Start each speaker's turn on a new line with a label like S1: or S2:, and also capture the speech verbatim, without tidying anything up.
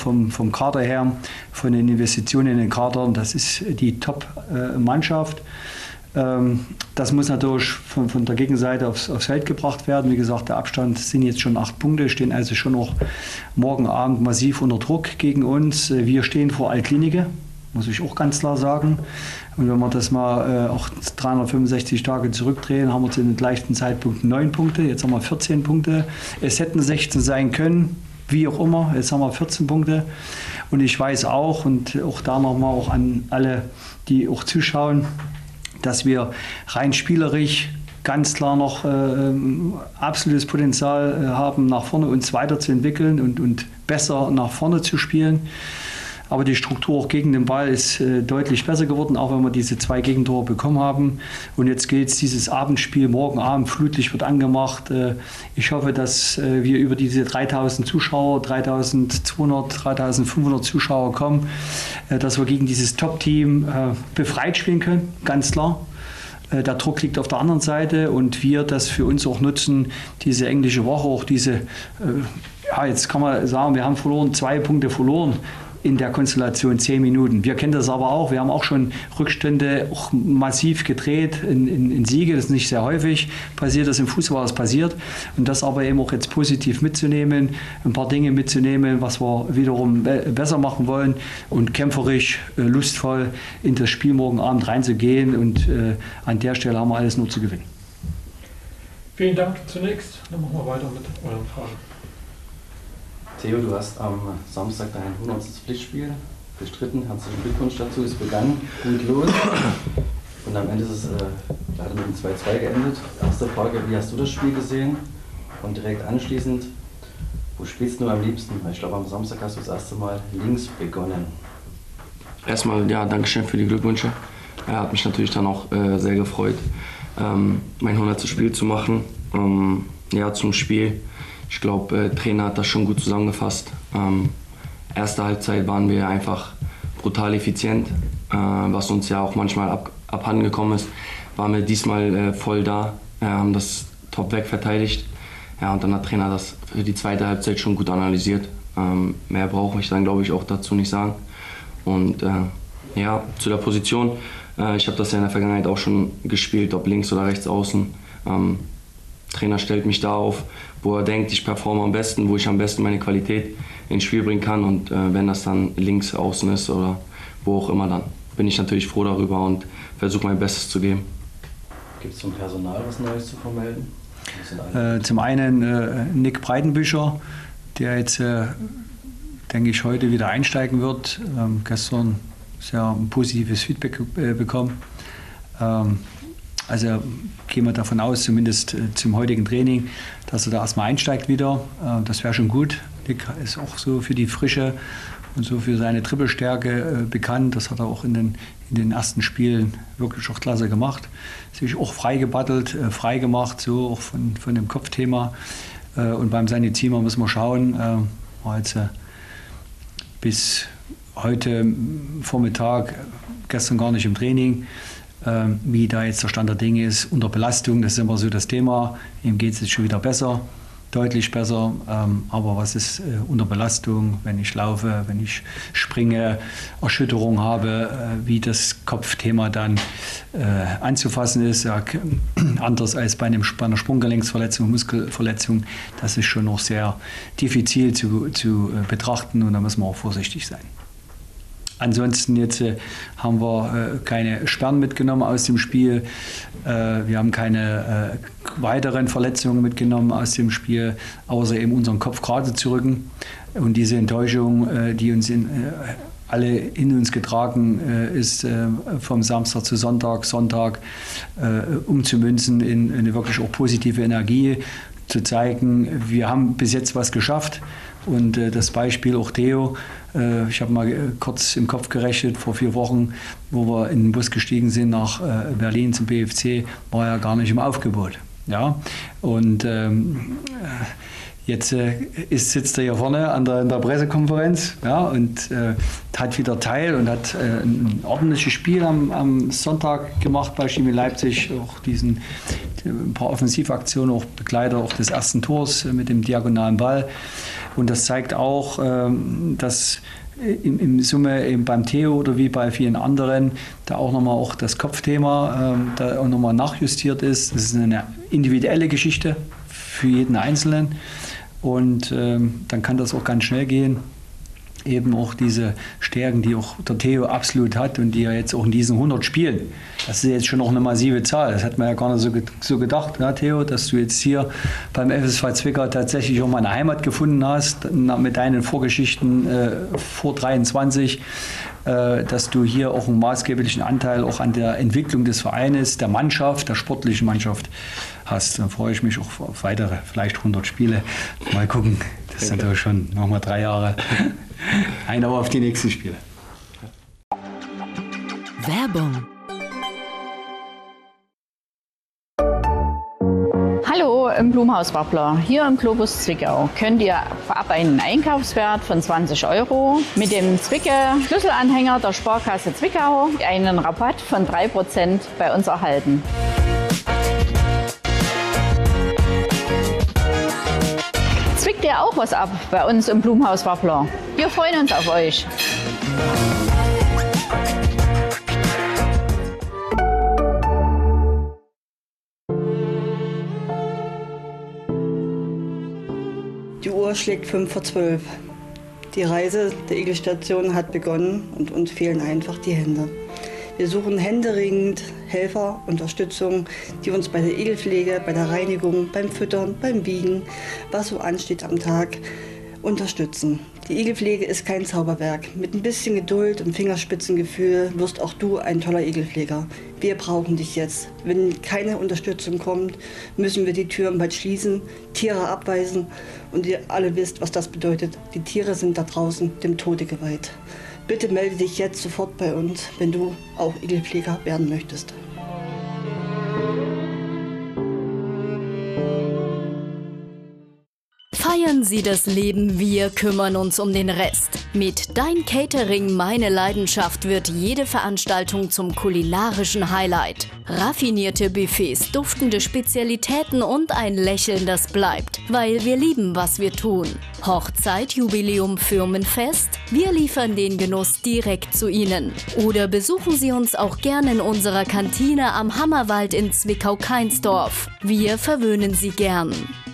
S1: vom, vom Kader her, von den Investitionen in den Kader, das ist die Top-Mannschaft. Ähm, das muss natürlich von, von der Gegenseite aufs, aufs Feld gebracht werden. Wie gesagt, der Abstand sind jetzt schon acht Punkte, stehen also schon noch morgen Abend massiv unter Druck gegen uns. Wir stehen vor Altlinike, muss ich auch ganz klar sagen. Und wenn wir das mal äh, auch dreihundertfünfundsechzig Tage zurückdrehen, haben wir zu den gleichen Zeitpunkten neun Punkte, jetzt haben wir vierzehn Punkte. Es hätten sechzehn sein können, wie auch immer, jetzt haben wir vierzehn Punkte. Und ich weiß auch, und auch da nochmal auch an alle, die auch zuschauen, dass wir rein spielerisch ganz klar noch äh, absolutes Potenzial äh, haben, nach vorne uns weiterzuentwickeln und, und besser nach vorne zu spielen. Aber die Struktur auch gegen den Ball ist äh, deutlich besser geworden, auch wenn wir diese zwei Gegentore bekommen haben. Und jetzt gilt es, dieses Abendspiel, morgen Abend, Flutlicht wird angemacht. Äh, ich hoffe, dass äh, wir über diese dreitausend Zuschauer, dreitausendzweihundert, dreitausendfünfhundert Zuschauer kommen, äh, dass wir gegen dieses Top-Team äh, befreit spielen können, ganz klar. Äh, der Druck liegt auf der anderen Seite und wir das für uns auch nutzen, diese englische Woche, auch diese, äh, ja, jetzt kann man sagen, wir haben verloren, zwei Punkte verloren. In der Konstellation zehn Minuten. Wir kennen das aber auch. Wir haben auch schon Rückstände auch massiv gedreht in, in, in Siege. Das ist nicht sehr häufig passiert, das im Fußball ist passiert. Und das aber eben auch jetzt positiv mitzunehmen, ein paar Dinge mitzunehmen, was wir wiederum besser machen wollen und kämpferisch, äh, lustvoll in das Spiel morgen Abend reinzugehen. Und äh, an der Stelle haben wir alles nur zu gewinnen.
S2: Vielen Dank zunächst. Dann machen wir weiter mit euren Fragen.
S3: Theo, du hast am Samstag dein hundertstes Pflichtspiel bestritten. Herzlichen Glückwunsch dazu. Es begann gut los und am Ende ist es äh, leider mit einem zwei zwei geendet. Erste Frage, wie hast du das Spiel gesehen? Und direkt anschließend, wo spielst du am liebsten? Weil ich glaube, am Samstag hast du das erste Mal links begonnen.
S4: Erstmal, ja, Dankeschön für die Glückwünsche. Er hat mich natürlich dann auch äh, sehr gefreut, ähm, mein hundertstes Spiel zu machen. Ähm, ja, zum Spiel. Ich glaube, der äh, Trainer hat das schon gut zusammengefasst. Ähm, erste Halbzeit waren wir einfach brutal effizient, äh, was uns ja auch manchmal ab, abhanden gekommen ist. Waren wir diesmal äh, voll da, äh, haben das top weg verteidigt. Ja, und dann hat der Trainer das für die zweite Halbzeit schon gut analysiert. Ähm, mehr brauche ich dann, glaube ich, auch dazu nicht sagen. Und äh, ja, zu der Position. Äh, ich habe das ja in der Vergangenheit auch schon gespielt, ob links oder rechts außen. Ähm, Trainer stellt mich da auf, wo er denkt, ich performe am besten, wo ich am besten meine Qualität ins Spiel bringen kann. Und äh, wenn das dann links außen ist oder wo auch immer, dann bin ich natürlich froh darüber und versuche mein Bestes zu geben.
S3: Gibt es zum Personal was Neues zu vermelden?
S1: Äh, zum einen äh, Nick Breitenbücher, der jetzt, äh, denke ich, heute wieder einsteigen wird. Ähm, gestern sehr ein positives Feedback äh, bekommen. Ähm, Also gehen wir davon aus, zumindest äh, zum heutigen Training, dass er da erstmal einsteigt wieder. Äh, das wäre schon gut. Nick ist auch so für die Frische und so für seine Trippelstärke äh, bekannt. Das hat er auch in den, in den ersten Spielen wirklich auch klasse gemacht. Sich auch frei gebattelt, äh, frei gemacht, so auch von, von dem Kopfthema. Äh, und beim Sanitimer müssen wir schauen. Äh, war jetzt äh, bis heute Vormittag, gestern gar nicht im Training, wie da jetzt der Stand der Dinge ist, unter Belastung, das ist immer so das Thema. Ihm geht es jetzt schon wieder besser, deutlich besser. Aber was ist unter Belastung, wenn ich laufe, wenn ich springe, Erschütterung habe, wie das Kopfthema dann anzufassen ist, ja, anders als bei, einem, bei einer Sprunggelenksverletzung, Muskelverletzung, das ist schon noch sehr diffizil zu, zu betrachten und da müssen wir auch vorsichtig sein. Ansonsten jetzt äh, haben wir äh, keine Sperren mitgenommen aus dem Spiel. Äh, wir haben keine äh, weiteren Verletzungen mitgenommen aus dem Spiel, außer eben unseren Kopf gerade zu rücken. Und diese Enttäuschung, äh, die uns in, äh, alle in uns getragen äh, ist, äh, vom Samstag zu Sonntag, Sonntag äh, umzumünzen in, in eine wirklich auch positive Energie, zu zeigen, wir haben bis jetzt was geschafft. Und äh, das Beispiel auch Theo, äh, ich habe mal äh, kurz im Kopf gerechnet, vor vier Wochen, wo wir in den Bus gestiegen sind nach äh, Berlin zum B F C, war er gar nicht im Aufgebot. Ja? Und ähm, Jetzt äh, ist, sitzt er hier vorne an der, in der Pressekonferenz, ja, und äh, hat wieder teil und hat äh, ein ordentliches Spiel am, am Sonntag gemacht bei Chemie Leipzig. Auch diesen, ein paar Offensivaktionen, auch Begleiter auch des ersten Tors äh, mit dem diagonalen Ball. Und das zeigt auch, ähm, dass im, im Summe eben beim Theo oder wie bei vielen anderen da auch nochmal auch das Kopfthema ähm, da auch nochmal nachjustiert ist. Das ist eine individuelle Geschichte für jeden Einzelnen. Und ähm, dann kann das auch ganz schnell gehen. Eben auch diese Stärken, die auch der Theo absolut hat und die er jetzt auch in diesen hundert Spielen, das ist jetzt schon noch eine massive Zahl. Das hat man ja gar nicht so, so gedacht, ja, Theo, dass du jetzt hier beim F S V Zwickau tatsächlich auch mal eine Heimat gefunden hast, mit deinen Vorgeschichten äh, vor dreiundzwanzig, äh, dass du hier auch einen maßgeblichen Anteil auch an der Entwicklung des Vereines, der Mannschaft, der sportlichen Mannschaft hast. Dann freue ich mich auch auf weitere, vielleicht hundert Spiele. Mal gucken, das sind doch schon nochmal drei Jahre. Ein Auge auf die nächsten Spiele.
S5: Werbung.
S6: Hallo im Blumhaus Wappler. Hier im Globus Zwickau könnt ihr ab einen Einkaufswert von zwanzig Euro mit dem Zwicke-Schlüsselanhänger der Sparkasse Zwickau einen Rabatt von drei Prozent bei uns erhalten. Zwickt ihr auch was ab bei uns im Blumhaus Wappler? Wir freuen uns auf euch.
S7: Die Uhr schlägt fünf vor zwölf. Die Reise der Igelstation hat begonnen und uns fehlen einfach die Hände. Wir suchen händeringend Helfer, Unterstützung, die uns bei der Igelpflege, bei der Reinigung, beim Füttern, beim Wiegen, was so ansteht am Tag, unterstützen. Die Igelpflege ist kein Zauberwerk. Mit ein bisschen Geduld und Fingerspitzengefühl wirst auch du ein toller Igelpfleger. Wir brauchen dich jetzt. Wenn keine Unterstützung kommt, müssen wir die Türen bald schließen, Tiere abweisen und ihr alle wisst, was das bedeutet. Die Tiere sind da draußen dem Tode geweiht. Bitte melde dich jetzt sofort bei uns, wenn du auch Igelpfleger werden möchtest.
S5: Feiern Sie das Leben, wir kümmern uns um den Rest. Mit Dein Catering, meine Leidenschaft wird jede Veranstaltung zum kulinarischen Highlight. Raffinierte Buffets, duftende Spezialitäten und ein Lächeln, das bleibt, weil wir lieben, was wir tun. Hochzeit, Jubiläum, Firmenfest? Wir liefern den Genuss direkt zu Ihnen. Oder besuchen Sie uns auch gerne in unserer Kantine am Hammerwald in Zwickau-Kainsdorf. Wir verwöhnen Sie gern.